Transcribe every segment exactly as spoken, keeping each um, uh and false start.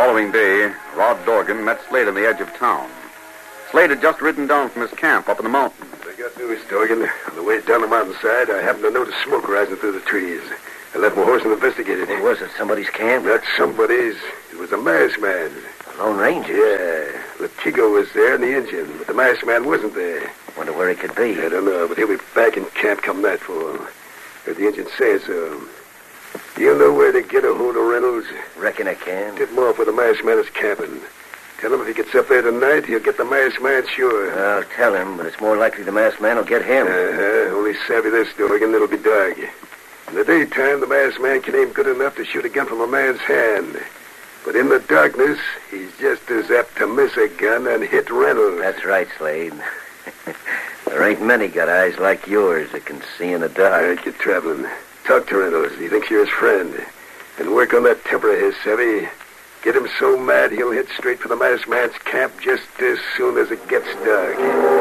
following day, Rod Dorgan met Slade on the edge of town. Slade had just ridden down from his camp up in the mountains. I got news, Dorgan. On the way down the mountainside, I happened to notice smoke rising through the trees. I left my horse and investigated. What was it? Somebody's camp? Not somebody's. It was a masked man. A Lone Ranger? Yeah. Latigo was there in the engine, but the masked man wasn't there. Wonder where he could be. I don't know, but he'll be back in camp come nightfall. Heard the engine say so. Do you know where to get a hold of Reynolds? Reckon I can. Tip him off where the masked man is camping. Tell him if he gets up there tonight, he'll get the masked man sure. I'll tell him, but it's more likely the masked man will get him. Uh-huh. Only savvy this, Dorgan, it'll be dark. In the daytime, the masked man can aim good enough to shoot a gun from a man's hand. But in the darkness, he's just as apt to miss a gun and hit Reynolds. That's right, Slade. There ain't many got eyes like yours that can see in the dark. All right, get traveling. Talk to Reynolds. He thinks you're his friend. And work on that temper of his, Savvy. Get him so mad he'll hit straight for the masked man's camp just as soon as it gets dark.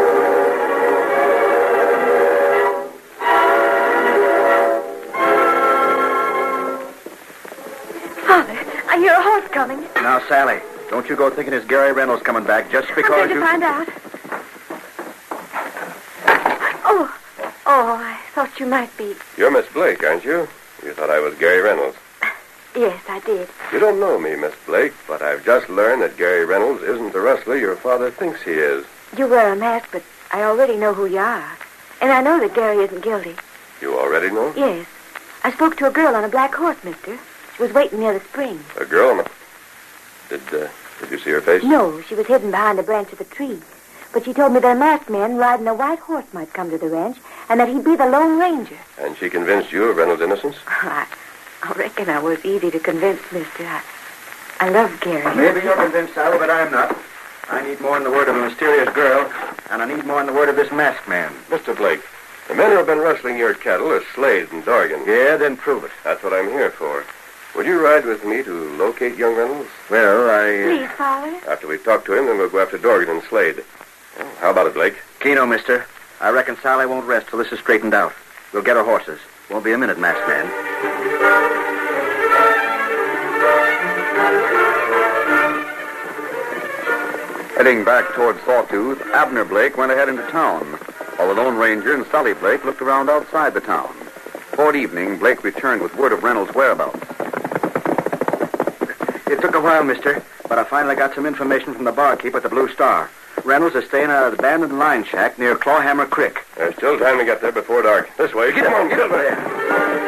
Father, I hear a horse coming. Now, Sally, don't you go thinking it's Gary Reynolds coming back just because I'm going to you... find out. Oh, oh, I thought you might be. You're Miss Blake, aren't you? You thought I was Gary Reynolds. Yes, I did. You don't know me, Miss Blake, but I've just learned that Gary Reynolds isn't the rustler your father thinks he is. You wear a mask, but I already know who you are. And I know that Gary isn't guilty. You already know? Yes. I spoke to a girl on a black horse, mister. She was waiting near the spring. A girl on a... Did, uh, did you see her face? No, she was hidden behind a branch of a tree. But she told me that a masked man riding a white horse might come to the ranch, and that he'd be the Lone Ranger. And she convinced you of Reynolds' innocence? I, I reckon I was easy to convince, mister. I, I love Gary. Maybe you're convinced, Sally, but I'm not. I need more than the word of a mysterious girl, and I need more than the word of this masked man. Mister Blake, the men who have been rustling your cattle are Slade and Dorgan. Yeah, then prove it. That's what I'm here for. Would you ride with me to locate young Reynolds? Well, I... Please, Father. After we've talked to him, then we'll go after Dorgan and Slade. Well, how about it, Blake? Keno, mister. I reckon Sally won't rest till this is straightened out. We'll get her horses. Won't be a minute, masked man. Heading back toward Sawtooth, Abner Blake went ahead into town, while the Lone Ranger and Sally Blake looked around outside the town. Toward evening, Blake returned with word of Reynolds' whereabouts. It took a while, mister, but I finally got some information from the barkeep at the Blue Star. Reynolds is staying at an abandoned line shack near Clawhammer Creek. There's still time to get there before dark. This way. Get on, get over there.